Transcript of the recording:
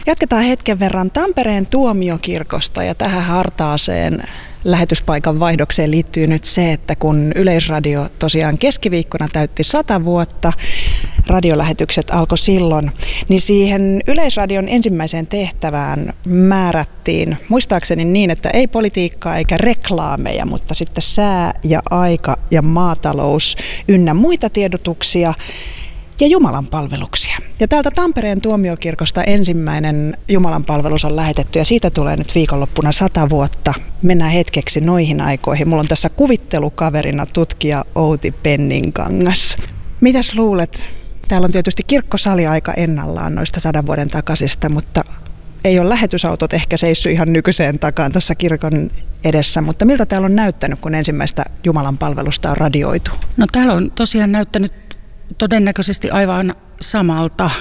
Jatketaan hetken verran Tampereen tuomiokirkosta ja tähän hartaaseen lähetyspaikan vaihdokseen liittyy nyt se, että kun Yleisradio tosiaan keskiviikkona täytti 100 vuotta, radiolähetykset alkoi silloin, niin siihen Yleisradion ensimmäiseen tehtävään määrättiin, muistaakseni niin, että ei politiikkaa eikä reklaameja, mutta sitten sää ja aika ja maatalous ynnä muita tiedotuksia ja Jumalan palveluksia. Ja täältä Tampereen tuomiokirkosta ensimmäinen Jumalan palvelus on lähetetty ja siitä tulee nyt viikonloppuna 100 vuotta. Mennään hetkeksi noihin aikoihin. Mulla on tässä kuvittelukaverina tutkija Outi Penninkangas. Mitäs luulet? Täällä on tietysti kirkkosali aika ennallaan noista 100 vuoden takaisista, mutta ei ole lähetysautot ehkä seissyt ihan nykyiseen takaan tuossa kirkon edessä, mutta miltä täällä on näyttänyt, kun ensimmäistä Jumalan palvelusta on radioitu? No täällä on tosiaan näyttänyt todennäköisesti aivan samalta.